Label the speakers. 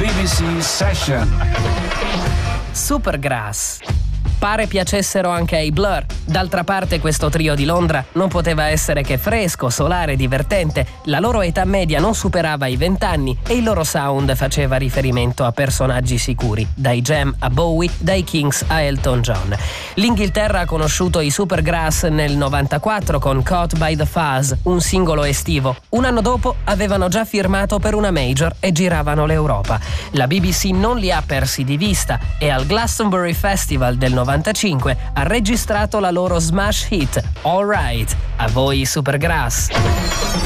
Speaker 1: BBC Session.
Speaker 2: Supergrass. Pare piacessero anche ai Blur. D'altra parte questo trio di Londra non poteva essere che fresco, solare, divertente. La loro età media non superava i 20 anni e il loro sound faceva riferimento a personaggi sicuri, dai Jam a Bowie, dai Kings a Elton John. L'Inghilterra ha conosciuto i Supergrass nel 94 con Caught by the Fuzz, un singolo estivo. Un anno dopo avevano già firmato per una major e giravano l'Europa. La BBC non li ha persi di vista e al Glastonbury Festival del 95 ha registrato la loro smash hit All Right. A voi Supergrass.